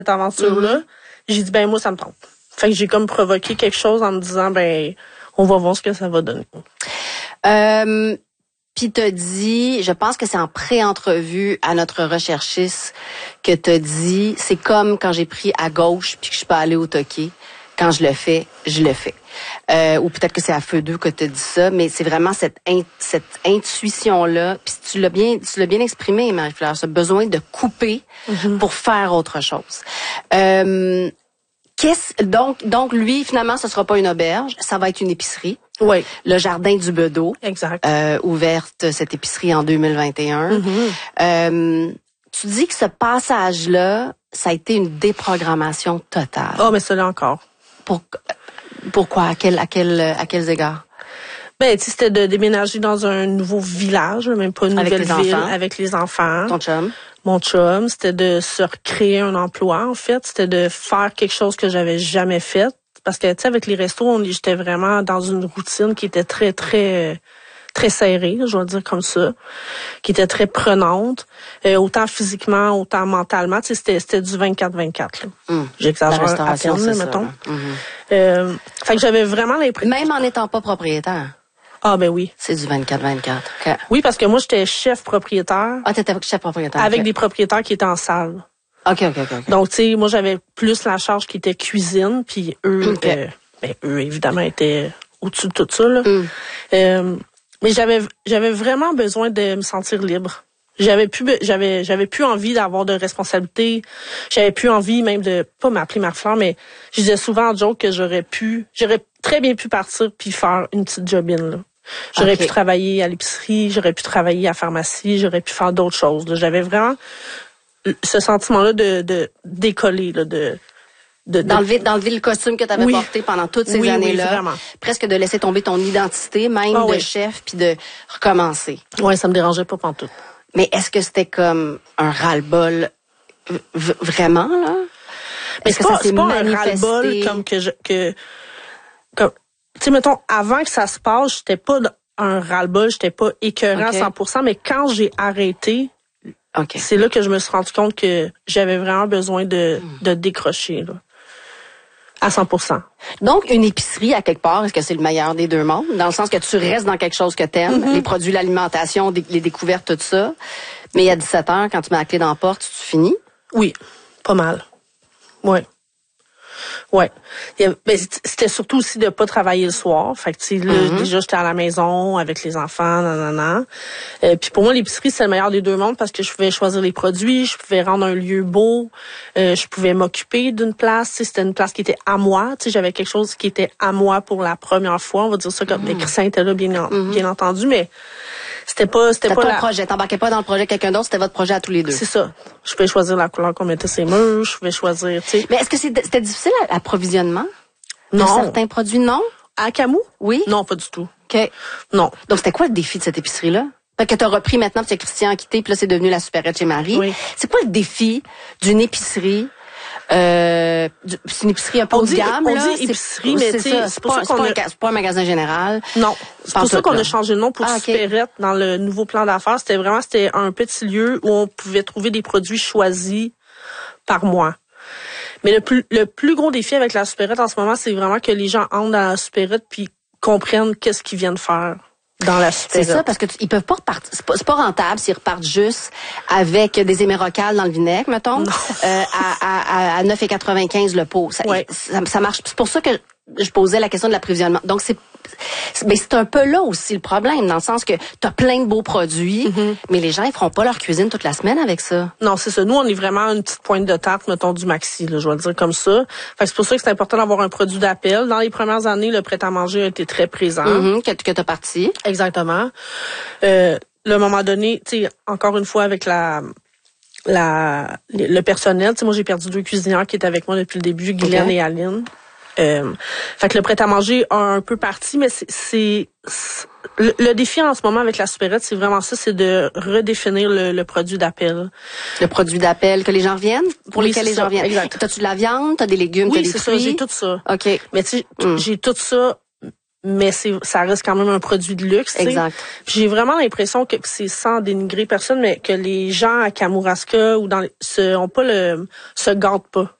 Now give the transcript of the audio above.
aventure-là, j'ai dit, ben moi, ça me tente. Fait que j'ai comme provoqué quelque chose en me disant, ben on va voir ce que ça va donner. Puis t'as dit, je pense que c'est en pré-entrevue à notre recherchiste que t'as dit, c'est comme quand j'ai pris à gauche puis que je suis pas allée au toqué. Quand je le fais, je le fais. Ou peut-être que c'est à Feu 2 que t'as dit ça, mais c'est vraiment cette intuition-là. Puis tu l'as bien exprimé, Marie-Fleur, ce besoin de couper pour faire autre chose. Donc lui, finalement, ce sera pas une auberge, ça va être une épicerie. Oui. Le jardin du Bedeau. Exact. Ouverte cette épicerie en 2021. Tu dis que ce passage-là, ça a été une déprogrammation totale. Oh, mais ça l'est encore. Pourquoi? À quels égards? Ben, tu sais, c'était de déménager dans un nouveau village, même pas une nouvelle ville, avec les enfants. Ton chum? Mon chum, c'était de se recréer un emploi, en fait. C'était de faire quelque chose que j'avais jamais fait. Parce que, tu sais, avec les restos, j'étais vraiment dans une routine qui était très, très, très serrée, je vais dire comme ça, qui était très prenante, autant physiquement, autant mentalement. Tu sais, c'était du 24-24, là. J'exagère à terme, là, mettons. Fait que j'avais vraiment l'impression... Même en n'étant pas propriétaire? Ah, ben oui. C'est du 24-24. Okay. Oui, parce que moi, j'étais chef propriétaire. Ah, t'étais chef propriétaire. Avec des propriétaires qui étaient en salle. OK. Donc, tu sais, moi, j'avais plus la charge qui était cuisine, puis eux, eux, évidemment, étaient au-dessus de tout ça, là. Mais j'avais vraiment besoin de me sentir libre. J'avais plus envie d'avoir de responsabilités. J'avais plus envie même de pas m'appeler Marie-Fleur, mais je disais souvent en joke que j'aurais très bien pu partir puis faire une petite jobine, là. J'aurais pu travailler à l'épicerie, j'aurais pu travailler à la pharmacie, j'aurais pu faire d'autres choses, là. J'avais vraiment ce sentiment-là de décoller, là, d'enlever le costume que tu avais porté pendant toutes ces années-là. Oui, presque de laisser tomber ton identité, même de chef, puis de recommencer. Ouais, ça me dérangeait pas pantoute. Mais est-ce que c'était comme un ras-le-bol vraiment, là? Mais c'est pas un ras-le-bol comme tu sais, mettons, avant que ça se passe, j'étais pas un ras-le-bol, j'étais pas écœurant à 100%, mais quand j'ai arrêté, c'est là que je me suis rendu compte que j'avais vraiment besoin de décrocher, là. À 100%. Donc, une épicerie, à quelque part, est-ce que c'est le meilleur des deux mondes? Dans le sens que tu restes dans quelque chose que t'aimes, les produits, l'alimentation, les découvertes, tout ça. Mais à 17h, quand tu mets la clé dans la porte, tu finis? Oui, pas mal. Ouais. Ben, c'était surtout aussi de pas travailler le soir. Fait que, tu sais, là, déjà, j'étais à la maison avec les enfants, puis pour moi, l'épicerie, c'est le meilleur des deux mondes parce que je pouvais choisir les produits, je pouvais rendre un lieu beau, je pouvais m'occuper d'une place. Tu sais, c'était une place qui était à moi. Tu sais, j'avais quelque chose qui était à moi pour la première fois. On va dire ça comme les Christian était là, bien entendu, mais c'était pas ton projet. T'embarquais pas dans le projet de quelqu'un d'autre, c'était votre projet à tous les deux. C'est ça. Je pouvais choisir la couleur qu'on mettait sur les murs, je pouvais choisir, tu sais. Mais est-ce que c'était difficile l'approvisionnement? Non. De certains produits, non? À Camus? Oui. Non, pas du tout. OK. Non. Donc, c'était quoi le défi de cette épicerie-là? Fait que t'as repris maintenant, puis Christian a quitté, puis là, c'est devenu la supérette chez Marie. Oui. C'est quoi le défi d'une épicerie? C'est une épicerie un peu haut de gamme, là. On dit épicerie, mais c'est pas un magasin général. Non. C'est pour ça qu'on a changé de nom pour Supérette dans le nouveau plan d'affaires. C'était un petit lieu où on pouvait trouver des produits choisis par mois. Mais le plus gros défi avec la supérette en ce moment, c'est vraiment que les gens entrent dans la supérette puis comprennent qu'est-ce qu'ils viennent faire dans la supérette. C'est ça, parce que ils peuvent pas repartir. C'est pas rentable s'ils repartent juste avec des hémérocales dans le vinaigre, mettons, à 9,95 le pot. Ça marche. C'est pour ça que je posais la question de l'approvisionnement. Donc mais c'est un peu là aussi le problème, dans le sens que t'as plein de beaux produits, mais les gens ils feront pas leur cuisine toute la semaine avec ça. Non, c'est ça. Nous, on est vraiment une petite pointe de tarte, mettons, du maxi, là, je vais le dire comme ça. Fait que c'est pour ça que c'est important d'avoir un produit d'appel. Dans les premières années, le prêt-à-manger a été très présent. Que t'as parti. Exactement. À un moment donné, tu sais, encore une fois, avec le personnel, tu sais, moi, j'ai perdu 2 cuisinières qui étaient avec moi depuis le début, Guylaine et Aline. Fait que le prêt-à-manger a un peu parti, mais c'est le défi en ce moment avec la supérette, c'est vraiment ça, c'est de redéfinir le produit d'appel. Le produit d'appel, que les gens reviennent? Pour lesquels les gens reviennent. Exact. T'as-tu de la viande? T'as des légumes? Oui, t'as des fruits? Ça, j'ai tout ça. OK. Mais tu sais, j'ai tout ça, mais ça reste quand même un produit de luxe. Exact. J'ai vraiment l'impression que c'est sans dénigrer personne, mais que les gens à Kamouraska ou se gâtent pas.